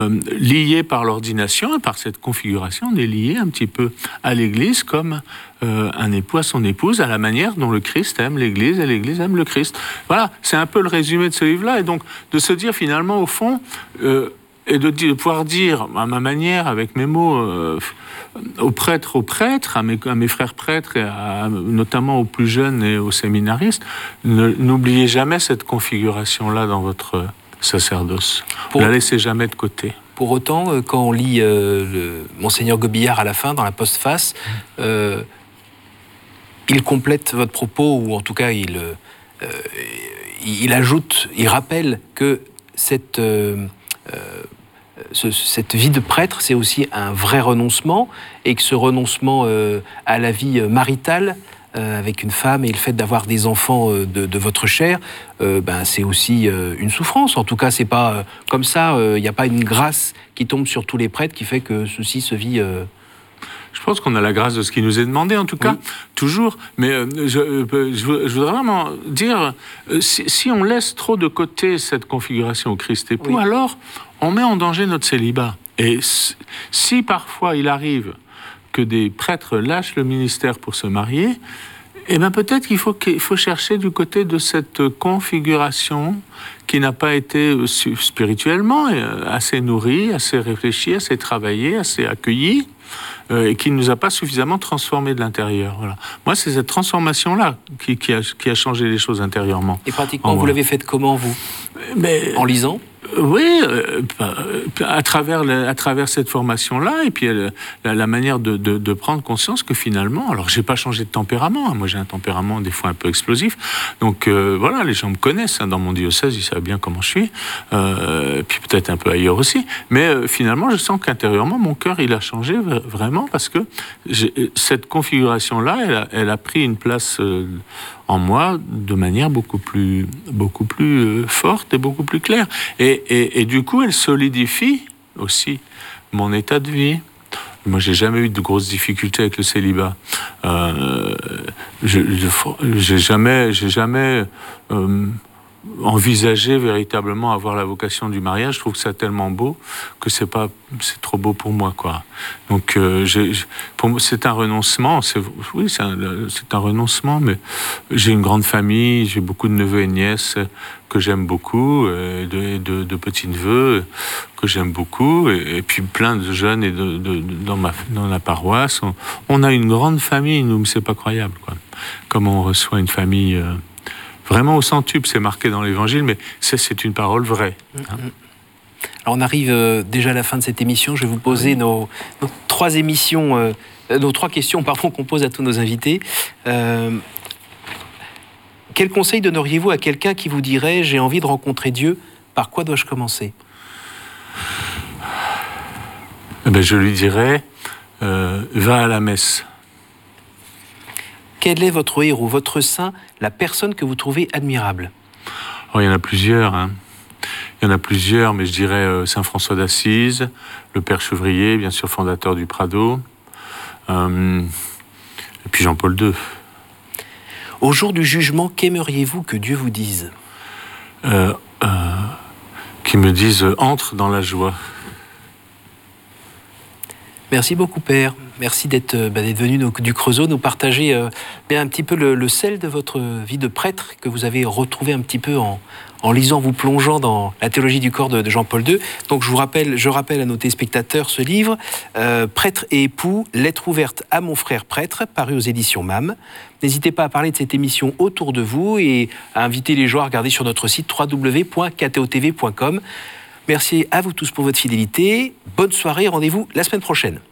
liés par l'ordination et par cette configuration, on est lié un petit peu à l'Église comme un époux à son épouse, à la manière dont le Christ aime l'Église et l'Église aime le Christ. Voilà, c'est un peu le résumé de ce livre-là. Et donc, de se dire finalement, au fond, et de pouvoir dire à ma manière, avec mes mots, aux prêtres, à mes frères prêtres, et notamment aux plus jeunes et aux séminaristes, n'oubliez jamais cette configuration-là dans votre sacerdoce. Ne la laissez jamais de côté. Pour autant, quand on lit Monseigneur Gobillard à la fin, dans la postface, il complète votre propos, ou en tout cas, il ajoute, il rappelle que cette vie de prêtre, c'est aussi un vrai renoncement, et que ce renoncement à la vie maritale, avec une femme, et le fait d'avoir des enfants de votre chair, c'est aussi une souffrance. En tout cas, c'est pas comme ça, il n'y a pas une grâce qui tombe sur tous les prêtres qui fait que ceci se vit... Je pense qu'on a la grâce de ce qui nous est demandé, en tout cas, toujours. Mais je voudrais vraiment dire, si on laisse trop de côté cette configuration au Christ époux, alors on met en danger notre célibat. Et si parfois il arrive que des prêtres lâchent le ministère pour se marier, eh bien peut-être qu'il faut chercher du côté de cette configuration qui n'a pas été spirituellement assez nourrie, assez réfléchie, assez travaillée, assez accueillie, et qui ne nous a pas suffisamment transformés de l'intérieur. Voilà. Moi, c'est cette transformation-là qui a changé les choses intérieurement. Et pratiquement, vous l'avez faite comment, vous ? En lisant ? Oui, à travers cette formation-là, et puis la manière de prendre conscience que finalement, alors j'ai pas changé de tempérament, moi j'ai un tempérament des fois un peu explosif, donc voilà, les gens me connaissent, dans mon diocèse, ils savent bien comment je suis, puis peut-être un peu ailleurs aussi, mais finalement je sens qu'intérieurement mon cœur il a changé vraiment, parce que cette configuration-là, elle a pris une place en moi de manière beaucoup plus forte et beaucoup plus claire. Et du coup, elle solidifie aussi mon état de vie. Moi, j'ai jamais eu de grosses difficultés avec le célibat. J'ai jamais envisagé véritablement avoir la vocation du mariage. Je trouve que c'est tellement beau que c'est trop beau pour moi, quoi. Donc, pour moi, c'est un renoncement. C'est un renoncement, mais j'ai une grande famille, j'ai beaucoup de neveux et nièces que j'aime beaucoup, de petits-neveux que j'aime beaucoup, et puis plein de jeunes et dans la paroisse. On a une grande famille, nous, c'est pas croyable, quoi. Comme on reçoit une famille... Vraiment au centuple, c'est marqué dans l'Évangile, mais c'est une parole vraie. Hein. Alors on arrive déjà à la fin de cette émission. Je vais vous poser nos trois questions qu'on pose à tous nos invités. Quel conseil donneriez-vous à quelqu'un qui vous dirait « J'ai envie de rencontrer Dieu, par quoi dois-je commencer ?» Je lui dirais « Va à la messe ». Quel est votre héros, votre saint, la personne que vous trouvez admirable ? Il y en a plusieurs. Il y en a plusieurs, mais je dirais Saint François d'Assise, le Père Chevrier, bien sûr, fondateur du Prado, et puis Jean-Paul II. Au jour du jugement, qu'aimeriez-vous que Dieu vous dise ? Qu'il me dise « Entre dans la joie ». Merci beaucoup, Père. Merci d'être venu du Creusot, nous partager un petit peu le sel de votre vie de prêtre que vous avez retrouvé un petit peu en lisant, vous plongeant dans la théologie du corps de Jean-Paul II. Donc je rappelle à nos téléspectateurs ce livre, Prêtre et époux, lettre ouverte à mon frère prêtre, paru aux éditions MAM. N'hésitez pas à parler de cette émission autour de vous et à inviter les gens à regarder sur notre site www.ktotv.com. Merci à vous tous pour votre fidélité. Bonne soirée, rendez-vous la semaine prochaine.